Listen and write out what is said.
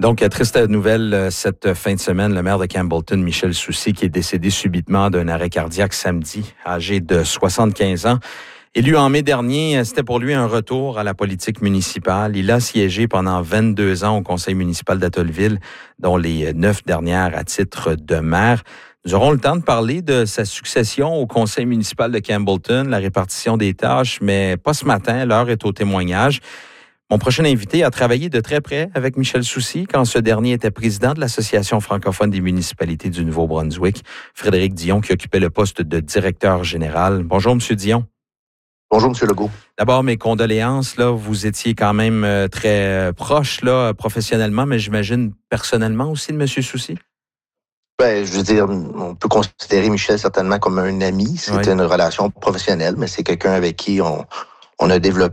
Donc, triste nouvelle cette fin de semaine, le maire de Campbellton, Michel Soucy, qui est décédé subitement d'un arrêt cardiaque samedi, âgé de 75 ans. Élu en mai dernier, c'était pour lui un retour à la politique municipale. Il a siégé pendant 22 ans au conseil municipal d'Atollville, dont les 9 dernières à titre de maire. Nous aurons le temps de parler de sa succession au conseil municipal de Campbellton, la répartition des tâches, mais pas ce matin, l'heure est au témoignage. Mon prochain invité a travaillé de très près avec Michel Soucy quand ce dernier était président de l'Association francophone des municipalités du Nouveau-Brunswick, Frédéric Dion, qui occupait le poste de directeur général. Bonjour, M. Dion. Bonjour, M. Legault. D'abord, mes condoléances. Là, vous étiez quand même très proche là, professionnellement, mais j'imagine personnellement aussi de M. Soucy? Ben, je veux dire, on peut considérer Michel certainement comme un ami. C'était une relation professionnelle, mais c'est quelqu'un avec qui on a développé